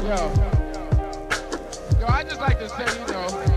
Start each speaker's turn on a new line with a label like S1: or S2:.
S1: Yo, I just like to say, you know,